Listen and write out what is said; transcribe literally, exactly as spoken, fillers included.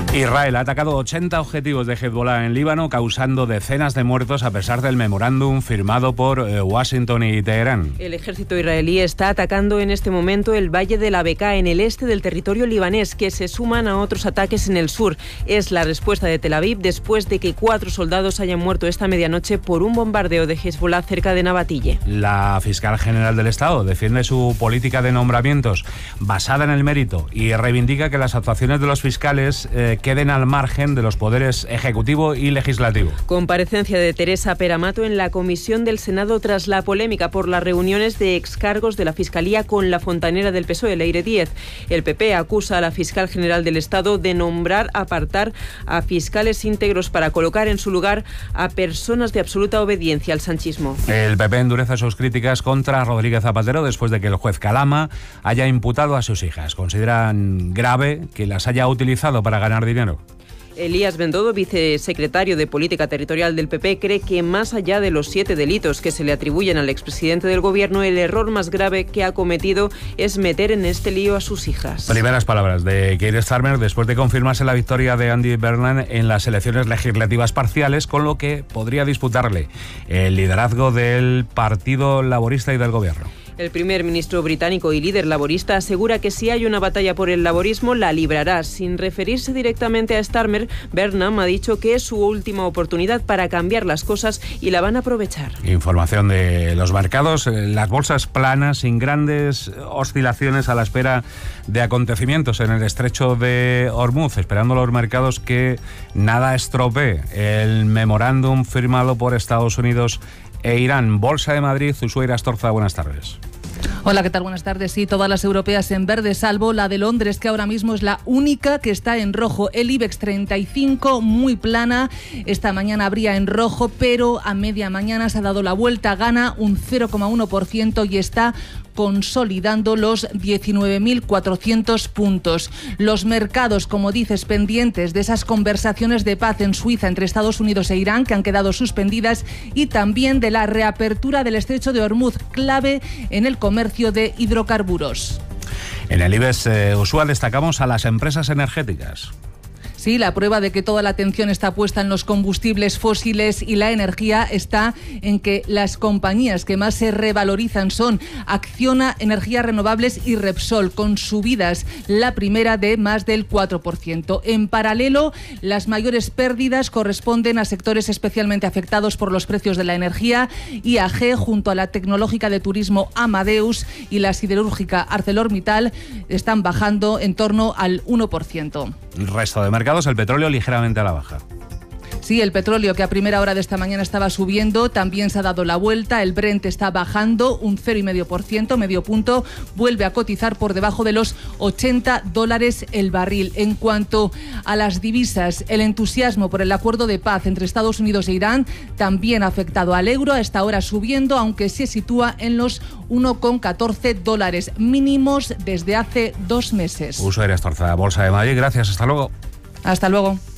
Israel ha atacado ochenta objetivos de Hezbollah en Líbano, causando decenas de muertos a pesar del memorándum firmado por eh, Washington y Teherán. El ejército israelí está atacando en este momento el Valle de la Bekaa, en el este del territorio libanés, que se suman a otros ataques en el sur. Es la respuesta de Tel Aviv después de que cuatro soldados hayan muerto esta medianoche por un bombardeo de Hezbollah cerca de Nabatille. La fiscal general del Estado defiende su política de nombramientos basada en el mérito y reivindica que las actuaciones de los fiscales eh, queden al margen de los poderes ejecutivo y legislativo. Comparecencia de Teresa Peramato en la comisión del Senado tras la polémica por las reuniones de excargos de la Fiscalía con la fontanera del P S O E, Leire Díez. El P P acusa a la fiscal general del Estado de nombrar, apartar a fiscales íntegros para colocar en su lugar a personas de absoluta obediencia al sanchismo. El P P endurece sus críticas contra Rodríguez Zapatero después de que el juez Calama haya imputado a sus hijas. Consideran grave que las haya utilizado para ganar dinero. Elías Bendodo, vicesecretario de Política Territorial del P P, cree que más allá de los siete delitos que se le atribuyen al expresidente del Gobierno, el error más grave que ha cometido es meter en este lío a sus hijas. Primeras palabras de Keir Starmer después de confirmarse la victoria de Andy Burnham en las elecciones legislativas parciales, con lo que podría disputarle el liderazgo del Partido Laborista y del Gobierno. El primer ministro británico y líder laborista asegura que si hay una batalla por el laborismo, la librará. Sin referirse directamente a Starmer, Burnham ha dicho que es su última oportunidad para cambiar las cosas y la van a aprovechar. Información de los mercados, las bolsas planas, sin grandes oscilaciones, a la espera de acontecimientos en el estrecho de Hormuz, esperando los mercados que nada estropee el memorándum firmado por Estados Unidos e Irán. Bolsa de Madrid, Ushuaia Astorza, buenas tardes. Hola, ¿qué tal? Buenas tardes. Sí, todas las europeas en verde, salvo la de Londres, que ahora mismo es la única que está en rojo. El IBEX treinta y cinco, muy plana. Esta mañana abría en rojo, pero a media mañana se ha dado la vuelta. Gana un cero coma uno por ciento y está consolidando los diecinueve mil cuatrocientos puntos. Los mercados, como dices, pendientes de esas conversaciones de paz en Suiza entre Estados Unidos e Irán, que han quedado suspendidas, y también de la reapertura del estrecho de Hormuz, clave en el comercio de hidrocarburos. En el IBEX eh, usual destacamos a las empresas energéticas. Sí, la prueba de que toda la atención está puesta en los combustibles fósiles y la energía está en que las compañías que más se revalorizan son Acciona, Energías Renovables y Repsol, con subidas, la primera de más del cuatro por ciento. En paralelo, las mayores pérdidas corresponden a sectores especialmente afectados por los precios de la energía. I A G, junto a la tecnológica de turismo Amadeus y la siderúrgica ArcelorMittal, están bajando en torno al uno por ciento. El resto de mercados, el petróleo ligeramente a la baja. Sí, el petróleo, que a primera hora de esta mañana estaba subiendo, también se ha dado la vuelta. El Brent está bajando un cero coma cinco por ciento, medio punto. Vuelve a cotizar por debajo de los ochenta dólares el barril. En cuanto a las divisas, el entusiasmo por el acuerdo de paz entre Estados Unidos e Irán también ha afectado al euro. A esta hora subiendo, aunque se sitúa en los uno coma catorce dólares, mínimos desde hace dos meses. Ushuaia Astorza, Bolsa de Madrid. Gracias, hasta luego. Hasta luego.